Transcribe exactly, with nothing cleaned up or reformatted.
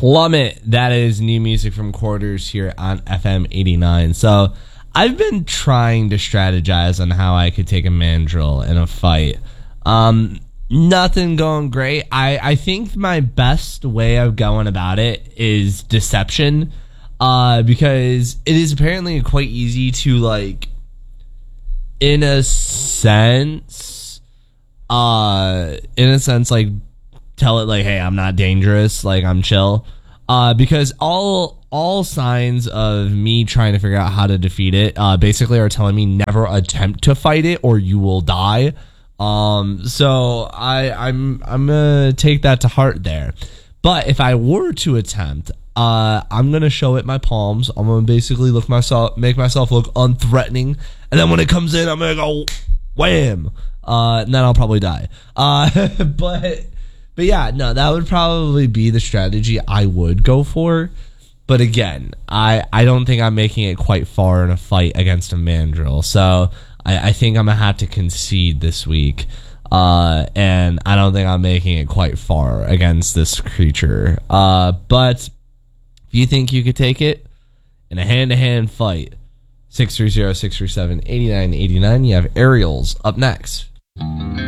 Plummet. That is new music from Quarters here on F M eighty-nine. So I've been trying to strategize on how I could take a Mandrill in a fight. Um, nothing going great. I, I think my best way of going about it is deception, uh, because it is apparently quite easy to, like, in a sense, uh, in a sense, like, tell it, like, hey, I'm not dangerous, like, I'm chill. Uh, because all all signs of me trying to figure out how to defeat it, uh, basically are telling me never attempt to fight it or you will die. Um, so I, I'm I'm gonna take that to heart there. But if I were to attempt, uh, I'm gonna show it my palms. I'm gonna basically look myself, make myself look unthreatening, and then when it comes in, I'm gonna go wham. Uh, and then I'll probably die. Uh, but. But yeah, no, that would probably be the strategy I would go for. But again, I, I don't think I'm making it quite far in a fight against a Mandrill. So I, I think I'm going to have to concede this week. Uh, and I don't think I'm making it quite far against this creature. Uh, but if you think you could take it in a hand-to-hand fight, six three zero, six three seven, eight nine eight nine, you have Aerials up next.